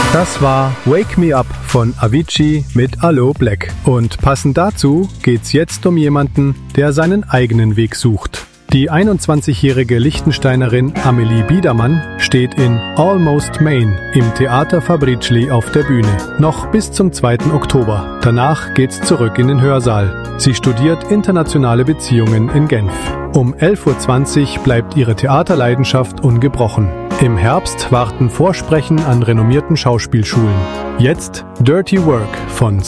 Das war Wake Me Up von Avicii mit Aloe Blacc. Und passend dazu geht's jetzt um jemanden, der seinen eigenen Weg sucht. Die 21-jährige Liechtensteinerin Amelie Biedermann steht in Almost Maine im Theater Fabricli auf der Bühne. Noch bis zum 2. Oktober. Danach geht's zurück in den Hörsaal. Sie studiert internationale Beziehungen in Genf. Um 11:20 Uhr bleibt ihre Theaterleidenschaft ungebrochen. Im Herbst warten Vorsprechen an renommierten Schauspielschulen. Jetzt Dirty Work von